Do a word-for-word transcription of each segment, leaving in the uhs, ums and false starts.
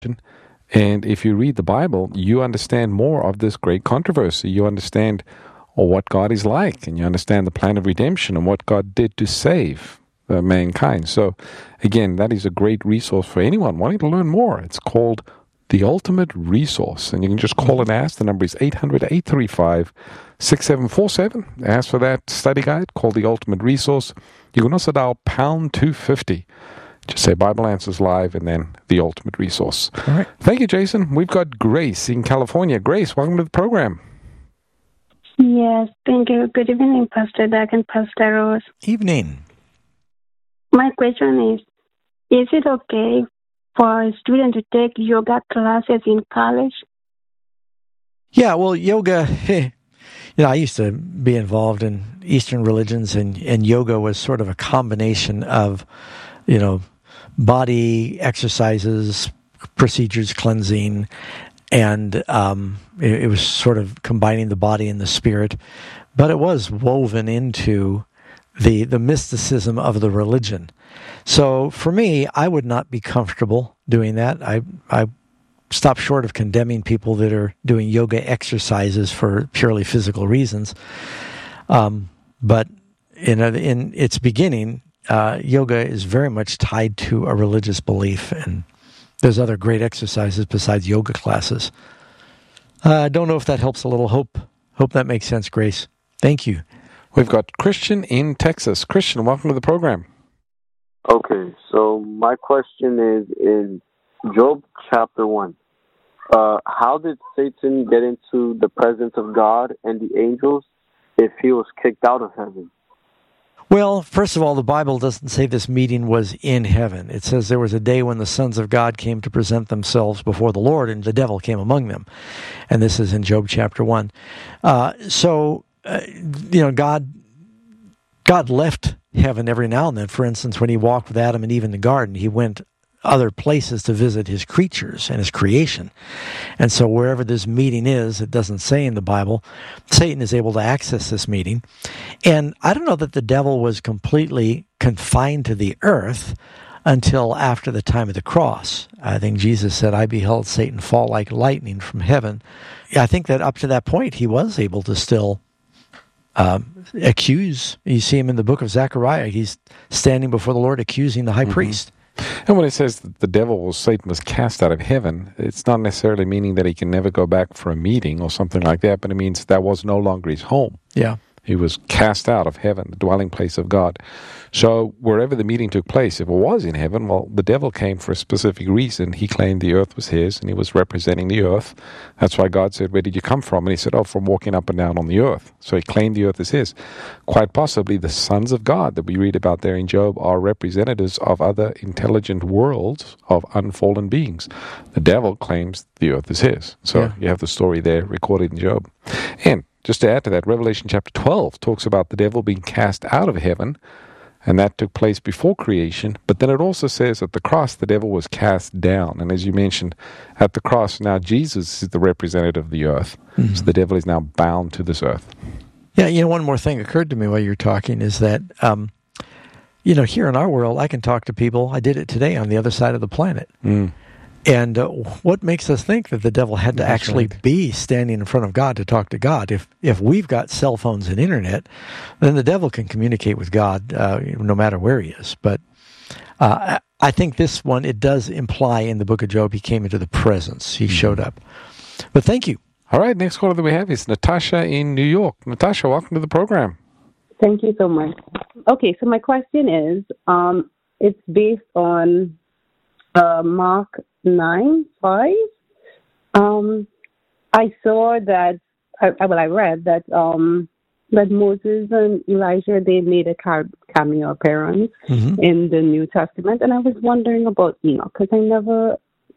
And if you read the Bible, you understand more of this great controversy. You understand or what God is like, and you understand the plan of redemption and what God did to save uh, mankind. So, again, that is a great resource for anyone wanting to learn more. It's called The Ultimate Resource, and you can just call and ask. The number is eight hundred, eight three five, six seven four seven. Ask for that study guide called The Ultimate Resource. You can also dial pound two fifty. Just say Bible Answers Live and then The Ultimate Resource. All right. Thank you, Jason. We've got Grace in California. Grace, welcome to the program. Yes, thank you. Good evening, Pastor Doug and Pastor Rose. Evening. My question is, is it okay for a student to take yoga classes in college? Yeah, well, yoga, you know, I used to be involved in Eastern religions, and, and yoga was sort of a combination of, you know, body exercises, procedures, cleansing, and um, it, it was sort of combining the body and the spirit. But it was woven into the the mysticism of the religion. So for me, I would not be comfortable doing that. I I stop short of condemning people that are doing yoga exercises for purely physical reasons. Um, but in a, in its beginning, uh, yoga is very much tied to a religious belief, and there's other great exercises besides yoga classes. I uh, don't know if that helps a little. Hope hope that makes sense, Grace. Thank you. We've got Christian in Texas. Christian, welcome to the program. Okay, so my question is in Job chapter one. Uh, how did Satan get into the presence of God and the angels if he was kicked out of heaven? Well, first of all, the Bible doesn't say this meeting was in heaven. It says there was a day when the sons of God came to present themselves before the Lord, and the devil came among them. And this is in Job chapter one. Uh, so, uh, you know, God, God left heaven every now and then. For instance, when he walked with Adam and Eve in the garden, he went other places to visit his creatures and his creation. And so wherever this meeting is, it doesn't say in the Bible, Satan is able to access this meeting. And I don't know that the devil was completely confined to the earth until after the time of the cross. I think Jesus said, I beheld Satan fall like lightning from heaven. I think that up to that point, he was able to still um, accuse. You see him in the book of Zechariah. He's standing before the Lord accusing the high mm-hmm. priest. And when it says that the devil or Satan was cast out of heaven, it's not necessarily meaning that he can never go back for a meeting or something like that, but it means that was no longer his home. Yeah. He was cast out of heaven, the dwelling place of God. So wherever the meeting took place, if it was in heaven, well, the devil came for a specific reason. He claimed the earth was his, and he was representing the earth. That's why God said, where did you come from? And he said, oh, from walking up and down on the earth. So he claimed the earth is his. Quite possibly the sons of God that we read about there in Job are representatives of other intelligent worlds of unfallen beings. The devil claims the earth is his. So yeah. you have the story there recorded in Job. And just to add to that, Revelation chapter twelve talks about the devil being cast out of heaven, and that took place before creation. But then it also says at the cross, the devil was cast down. And as you mentioned, at the cross, now Jesus is the representative of the earth. Mm-hmm. So the devil is now bound to this earth. Yeah, you know, one more thing occurred to me while you were talking is that, um, you know, here in our world, I can talk to people. I did it today on the other side of the planet. Mm. And uh, what makes us think that the devil had to That's actually right. be standing in front of God to talk to God? If if we've got cell phones and internet, then the devil can communicate with God uh, no matter where he is. But uh, I think this one, it does imply in the book of Job, he came into the presence. He mm-hmm. showed up. But thank you. All right, next caller that we have is Natasha in New York. Natasha, welcome to the program. Thank you so much. Okay, so my question is, um, it's based on uh, Mark nine five. Um, I saw that, I, well, I read that um, that Moses and Elijah, they made a cameo appearance mm-hmm. in the New Testament, and I was wondering about Enoch, because I never,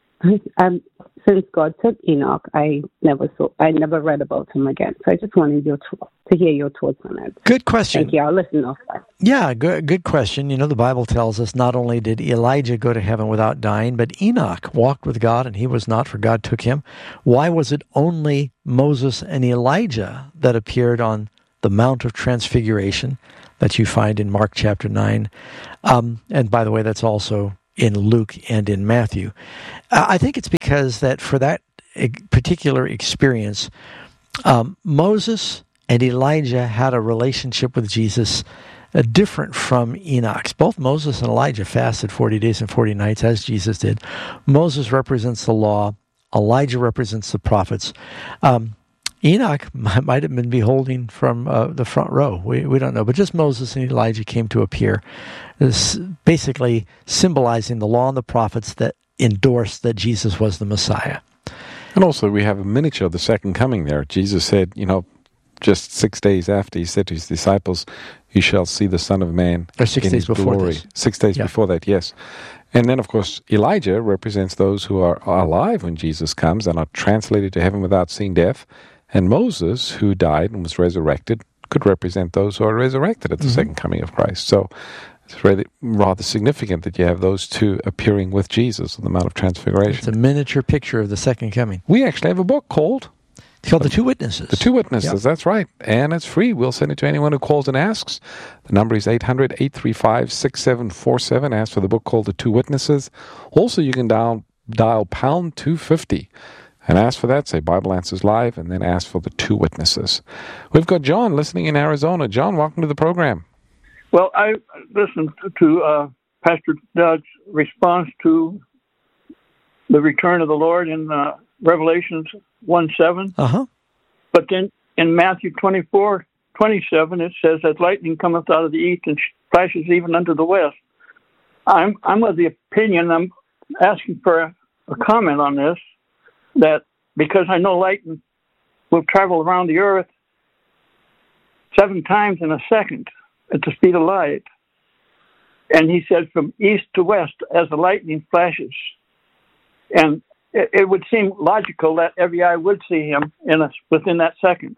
um, since God took Enoch, I never saw, I never read about him again. So I just wanted your to hear your thoughts on it. Good question. Thank you. I'll listen off that. Yeah, good, good question. You know, the Bible tells us not only did Elijah go to heaven without dying, but Enoch walked with God, and he was not, for God took him. Why was it only Moses and Elijah that appeared on the Mount of Transfiguration that you find in Mark chapter nine? Um, and by the way, that's also in Luke and in Matthew. Uh, I think it's because that for that particular experience, um, Moses and Elijah had a relationship with Jesus uh, different from Enoch's. Both Moses and Elijah fasted forty days and forty nights, as Jesus did. Moses represents the law. Elijah represents the prophets. Um, Enoch might have been beholding from uh, the front row. We we don't know. But just Moses and Elijah came to appear, this basically symbolizing the law and the prophets that endorsed that Jesus was the Messiah. And also we have a miniature of the second coming there. Jesus said, you know, just six days after, he said to his disciples, you shall see the Son of Man or six in days his before glory. this. Six days yeah. before that, yes. And then, of course, Elijah represents those who are alive when Jesus comes and are translated to heaven without seeing death. And Moses, who died and was resurrected, could represent those who are resurrected at the mm-hmm. second coming of Christ. So it's really rather significant that you have those two appearing with Jesus on the Mount of Transfiguration. It's a miniature picture of the second coming. We actually have a book called... It's called The Two Witnesses. The Two Witnesses, yep. That's right. And it's free. We'll send it to anyone who calls and asks. The number is eight hundred, eight three five, six seven four seven. Ask for the book called The Two Witnesses. Also, you can dial, dial pound two fifty and ask for that. Say Bible Answers Live, and then ask for The Two Witnesses. We've got John listening in Arizona. John, welcome to the program. Well, I listened to uh, Pastor Doug's response to the return of the Lord in uh, Revelations one seven. Uh-huh. But then in Matthew twenty-four twenty-seven, it says that lightning cometh out of the east and flashes even unto the west. I'm I'm of the opinion, I'm asking for a, a comment on this, that because I know lightning will travel around the earth seven times in a second at the speed of light. And he said from east to west as the lightning flashes. And it, it would seem logical that every eye would see him in a, within that second.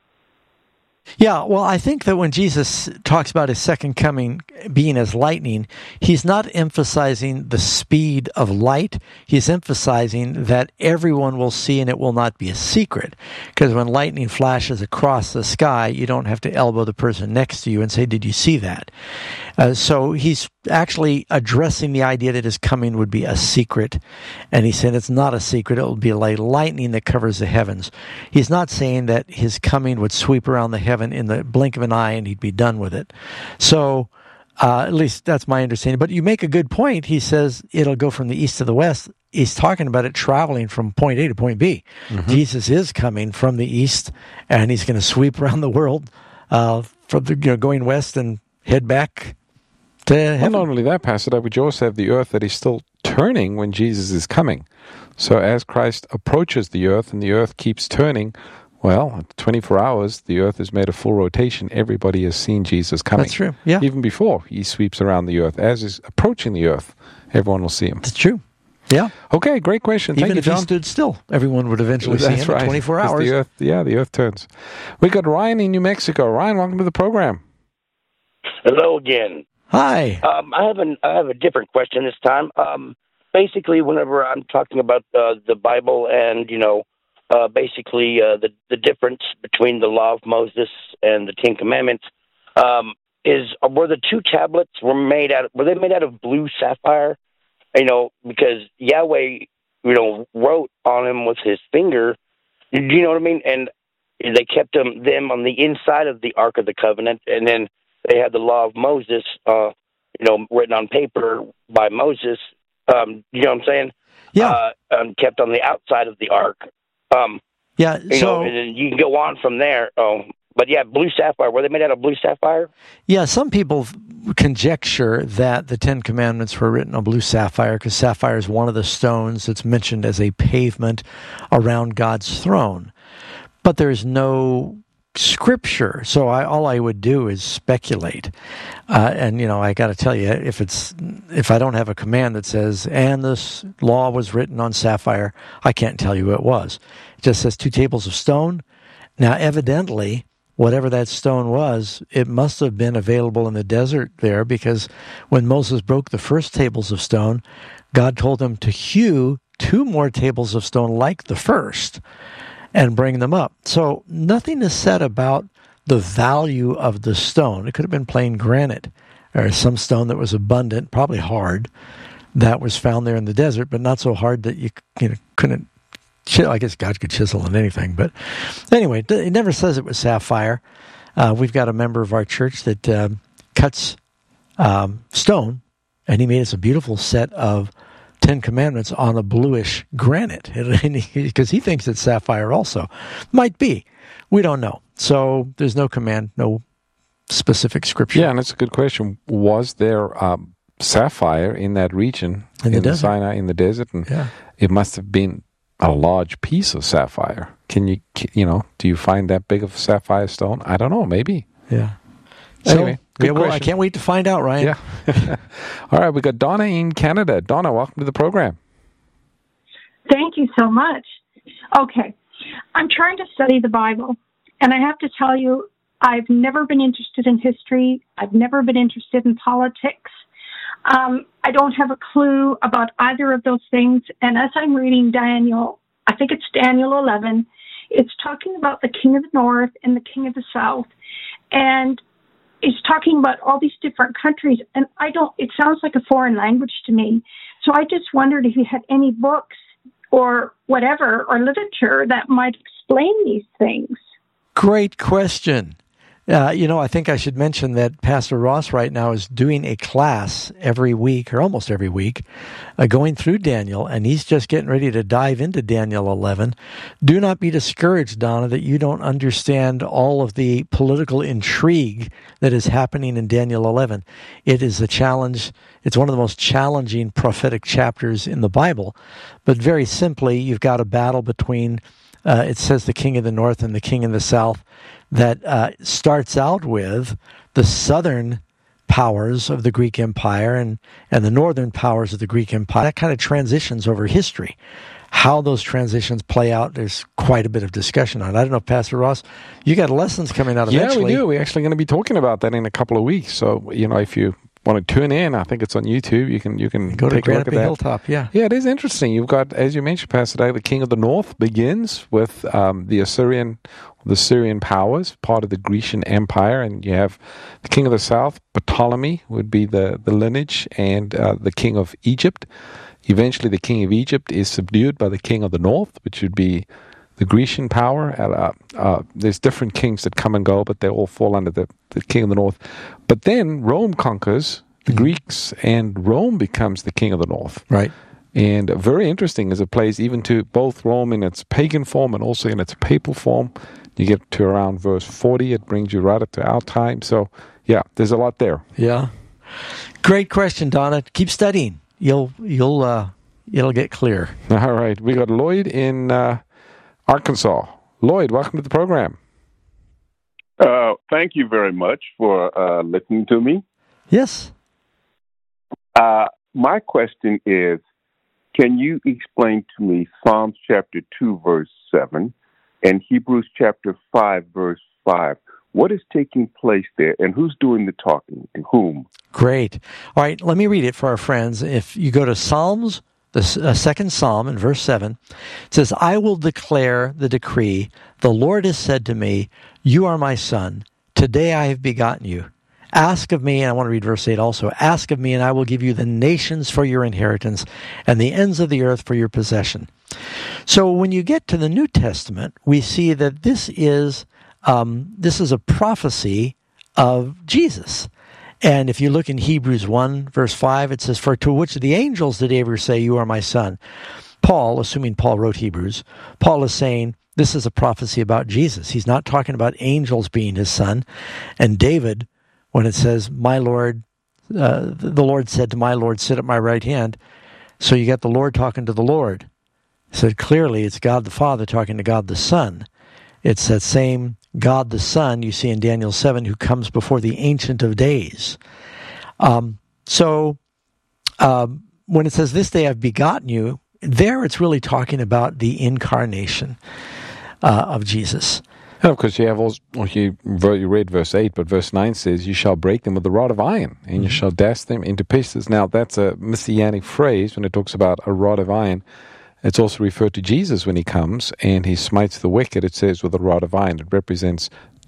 Yeah, well, I think that when Jesus talks about his second coming being as lightning, he's not emphasizing the speed of light. He's emphasizing that everyone will see and it will not be a secret. Because when lightning flashes across the sky, you don't have to elbow the person next to you and say, did you see that? Uh, so he's actually addressing the idea that his coming would be a secret. And he said it's not a secret. It will be like lightning that covers the heavens. He's not saying that his coming would sweep around the heaven in the blink of an eye and he'd be done with it. So uh, at least that's my understanding. But you make a good point. He says it'll go from the east to the west. He's talking about it traveling from point A to point B. Mm-hmm. Jesus is coming from the east, and he's going to sweep around the world uh, from the, you know, going west and head back to heaven. Well, not only that, Pastor Doug, but you also have the earth that is still turning when Jesus is coming. So as Christ approaches the earth and the earth keeps turning, well, at twenty-four hours, the earth has made a full rotation. Everybody has seen Jesus coming. That's true, yeah. Even before he sweeps around the earth. As he's approaching the earth, everyone will see him. That's true. Yeah. Okay, great question. Thank Even you, if John. he stood still, everyone would eventually That's see him right. in twenty-four hours. The earth, yeah, the earth turns. We got Ryan in New Mexico. Ryan, welcome to the program. Hello again. Hi. Um, I have an I have a different question this time. Um, basically, whenever I'm talking about uh, the Bible and you know, uh, basically uh, the the difference between the Law of Moses and the Ten Commandments, um, is were the two tablets were made out of, were they made out of blue sapphire? You know, because Yahweh, you know, wrote on him with his finger. Do you know what I mean? And they kept them them on the inside of the Ark of the Covenant, and then they had the Law of Moses, uh, you know, written on paper by Moses. Um, you know what I'm saying? Yeah. Uh, and kept on the outside of the Ark. Um, yeah. You so know, and you can go on from there. Oh, but yeah, blue sapphire. Were they made out of blue sapphire? Yeah. Some people conjecture that the Ten Commandments were written on blue sapphire because sapphire is one of the stones that's mentioned as a pavement around God's throne. But there's no scripture, so I, all I would do is speculate. Uh, and you know, I got to tell you, if it's if I don't have a command that says, "And this law was written on sapphire," I can't tell you who it was. It just says two tables of stone. Now, evidently, whatever that stone was, it must have been available in the desert there, because when Moses broke the first tables of stone, God told him to hew two more tables of stone like the first and bring them up. So nothing is said about the value of the stone. It could have been plain granite or some stone that was abundant, probably hard. that was found there in the desert, but not so hard that you, you know, couldn't. I guess God could chisel in anything, but anyway, it never says it was sapphire. Uh, we've got a member of our church that uh, cuts um, stone, and he made us a beautiful set of Ten Commandments on a bluish granite, because he thinks it's sapphire also. Might be. We don't know. So there's no command, no specific scripture. Yeah, and it's a good question. Was there um, sapphire in that region, in the, in desert. the Sinai, in the desert? And yeah. It must have been a large piece of sapphire. Can you, you know, do you find that big of sapphire stone? I don't know, maybe. Yeah. Anyway, so, yeah, well, I can't wait to find out, Ryan. Yeah. All right, we got Donna in Canada. Donna, welcome to the program. Thank you so much. Okay. I'm trying to study the Bible, and I have to tell you, I've never been interested in history. I've never been interested in politics. Um, I don't have a clue about either of those things. And as I'm reading Daniel, I think it's Daniel eleven, it's talking about the king of the north and the king of the south. And it's talking about all these different countries. And I don't, it sounds like a foreign language to me. So I just wondered if you had any books or whatever, or literature that might explain these things. Great question. Uh, you know, I think I should mention that Pastor Ross right now is doing a class every week, or almost every week, uh, going through Daniel, and he's just getting ready to dive into Daniel eleven. Do not be discouraged, Donna, that you don't understand all of the political intrigue that is happening in Daniel eleven. It is a challenge. It's one of the most challenging prophetic chapters in the Bible. But very simply, you've got a battle between, uh, it says, the king of the north and the king of the south, that uh, starts out with the southern powers of the Greek Empire and, and the northern powers of the Greek Empire. That kind of transitions over history. How those transitions play out, there's quite a bit of discussion on it. I don't know, Pastor Ross, you got lessons coming out eventually. Yeah, we do. We're actually going to be talking about that in a couple of weeks. So, you know, if you want to tune in, I think it's on YouTube. You can you can go to take a look at that. Hilltop. Yeah, yeah, it is interesting. You've got, as you mentioned, Pastor Dave, the king of the north begins with um, the Assyrian, the Syrian powers, part of the Grecian Empire, and you have the king of the south, Ptolemy, would be the the lineage, and uh, the king of Egypt. Eventually, the king of Egypt is subdued by the king of the north, which would be the Grecian power. Uh, uh, there's different kings that come and go, but they all fall under the, the king of the north. But then Rome conquers the mm-hmm. Greeks, and Rome becomes the king of the north. Right. And very interesting as it plays even to both Rome in its pagan form and also in its papal form. You get to around verse forty, it brings you right up to our time. So, yeah, there's a lot there. Yeah. Great question, Donna. Keep studying. You'll, you'll, uh, it'll get clear. All right. We got Lloyd in uh, Arkansas. Lloyd, welcome to the program. Uh, thank you very much for uh, listening to me. Yes. Uh, my question is, can you explain to me Psalms chapter two, verse seven, and Hebrews chapter five, verse five? What is taking place there, and who's doing the talking, and whom? Great. All right, let me read it for our friends. If you go to Psalms, the uh, second Psalm in verse seven, it says, I will declare the decree. The Lord has said to me, you are my son. Today I have begotten you. Ask of me, and I want to read verse eight also, ask of me, and I will give you the nations for your inheritance and the ends of the earth for your possession. So when you get to the New Testament, we see that this is um, this is a prophecy of Jesus. And if you look in Hebrews one, verse five, it says, for to which of the angels did ever say, you are my son? Paul, assuming Paul wrote Hebrews, Paul is saying this is a prophecy about Jesus. He's not talking about angels being his son. And David, when it says, my Lord, uh, the Lord said to my Lord, sit at my right hand. So you got the Lord talking to the Lord. So clearly it's God the Father talking to God the Son. It's that same God the Son you see in Daniel seven who comes before the Ancient of Days. Um, so um, when it says, this day I've begotten you, there it's really talking about the incarnation uh, of Jesus. And of course, you have also, you, you read verse eight, but verse nine says, you shall break them with a rod of iron, and mm-hmm. you shall dash them into pieces. Now, that's a messianic phrase when it talks about a rod of iron. It's also referred to Jesus when he comes and he smites the wicked, it says, with a rod of iron. It represents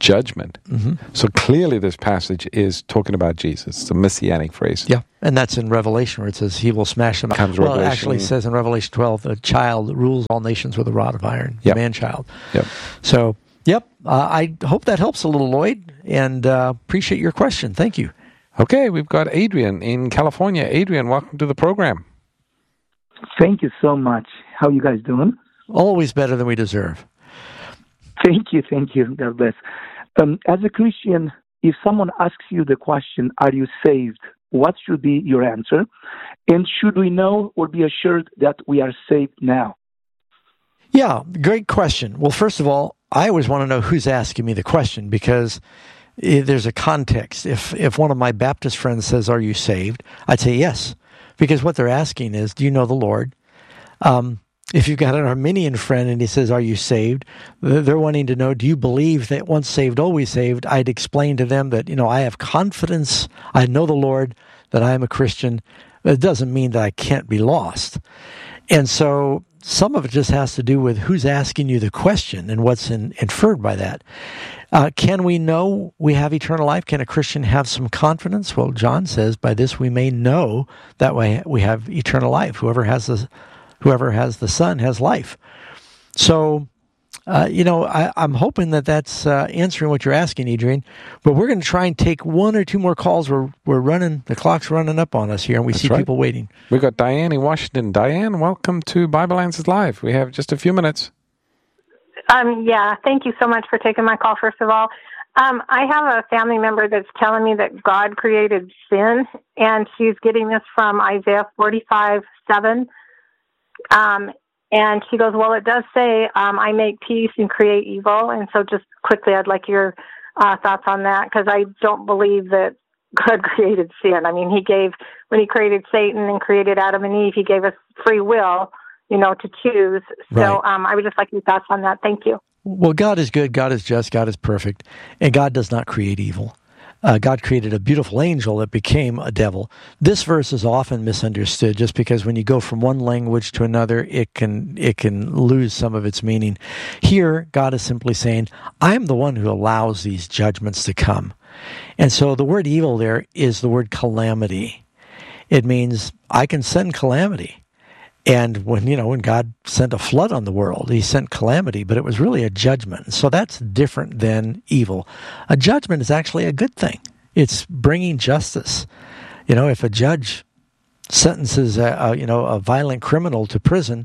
judgment. Mm-hmm. So clearly this passage is talking about Jesus. It's a messianic phrase. Yeah, and that's in Revelation where it says he will smash them. Comes well, it Revelation. actually says in Revelation twelve, the child rules all nations with a rod of iron, Yep. the man-child. Yep. So, yep, uh, I hope that helps a little, Lloyd, and uh, appreciate your question. Thank you. Okay, we've got Adrian in California. Adrian, welcome to the program. Thank you so much. How you guys doing? Always better than we deserve. Thank you, thank you. God bless. Um, as a Christian, if someone asks you the question, are you saved? What should be your answer? And should we know or be assured that we are saved now? Yeah, great question. Well, first of all, I always want to know who's asking me the question because there's a context. If if one of my Baptist friends says, are you saved? I'd say yes, because what they're asking is, do you know the Lord? Um, if you've got an Arminian friend and he says, are you saved? They're wanting to know, do you believe that once saved, always saved? I'd explain to them that, you know, I have confidence, I know the Lord, that I am a Christian. It doesn't mean that I can't be lost. And so some of it just has to do with who's asking you the question and what's in, inferred by that. Uh, can we know we have eternal life? Can a Christian have some confidence? Well, John says, by this we may know that way we have eternal life. Whoever has the whoever has the Son has life. So, uh, you know, I, I'm hoping that that's uh, answering what you're asking, Adrian. But we're going to try and take one or two more calls. We're we're running, the clock's running up on us here, and we That's see right. people waiting. We've got Diane in Washington. Diane, welcome to Bible Answers Live. We have just a few minutes. Um, yeah, thank you so much for taking my call, first of all. Um, I have a family member that's telling me that God created sin, and she's getting this from Isaiah forty-five seven. Um, and she goes, well, it does say, um, I make peace and create evil. And so just quickly, I'd like your uh, thoughts on that, because I don't believe that God created sin. I mean, he gave, when he created Satan and created Adam and Eve, he gave us free will, you know, to choose. So Right. um, I would just like your thoughts on that. Thank you. Well, God is good, God is just, God is perfect, and God does not create evil. Uh, God created a beautiful angel that became a devil. This verse is often misunderstood just because when you go from one language to another, it can it can lose some of its meaning. Here, God is simply saying, I am the one who allows these judgments to come. And so the word evil there is the word calamity. It means I can send calamity. And when, you know, when God sent a flood on the world, he sent calamity, but it was really a judgment. So that's different than evil. A judgment is actually a good thing. It's bringing justice. You know, if a judge sentences a, a you know, a violent criminal to prison,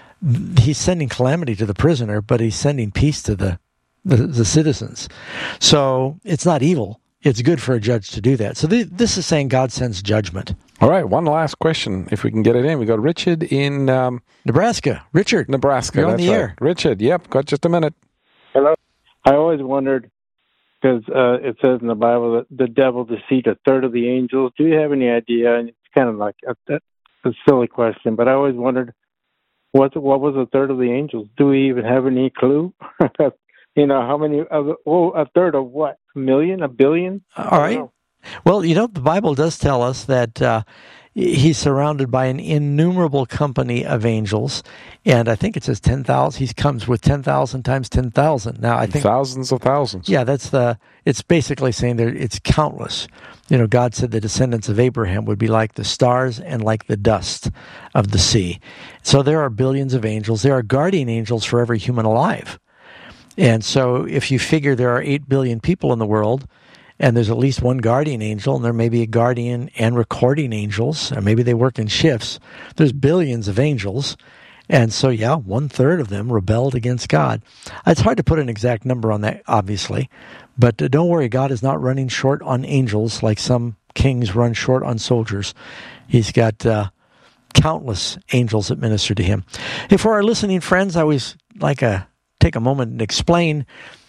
he's sending calamity to the prisoner, but he's sending peace to the, the, the citizens. So it's not evil. It's good for a judge to do that. So th- this is saying God sends judgment. All right, one last question, if we can get it in. We got Richard in um, Nebraska. Richard, Nebraska. you're on that's the right. air. Richard, yep, got just a minute. Hello. I always wondered, because uh, it says in the Bible that the devil deceived a third of the angels. Do you have any idea? And it's kind of like a, a silly question, but I always wondered, what what was a third of the angels? Do we even have any clue? You know, how many of the, oh, a third of what? A million? A billion? All right. Know. Well, you know, the Bible does tell us that uh, he's surrounded by an innumerable company of angels, and I think it says ten thousand. He comes with ten thousand times ten thousand. Now, I think thousands of thousands. Yeah, that's the. It's basically saying that it's countless. You know, God said the descendants of Abraham would be like the stars and like the dust of the sea. So there are billions of angels. There are guardian angels for every human alive. And so if you figure there are eight billion people in the world, and there's at least one guardian angel, and there may be a guardian and recording angels, or maybe they work in shifts, there's billions of angels. And so, yeah, one-third of them rebelled against God. It's hard to put an exact number on that, obviously. But don't worry, God is not running short on angels like some kings run short on soldiers. He's got uh, countless angels that minister to him. Hey, for our listening friends, I always like a... take a moment and explain.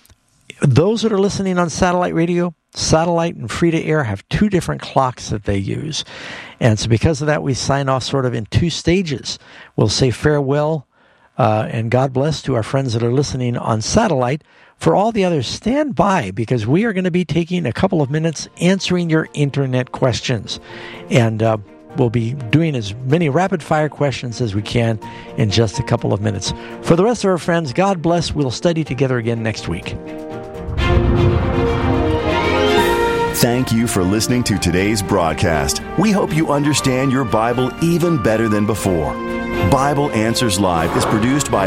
Those that are listening on satellite radio, satellite and free-to-air have two different clocks that they use. And so because of that, we sign off sort of in two stages. We'll say farewell uh, and God bless to our friends that are listening on satellite. For all the others, stand by, because we are going to be taking a couple of minutes answering your internet questions. And uh, we'll be doing as many rapid-fire questions as we can in just a couple of minutes. For the rest of our friends, God bless. We'll study together again next week. Thank you for listening to today's broadcast. We hope you understand your Bible even better than before. Bible Answers Live is produced by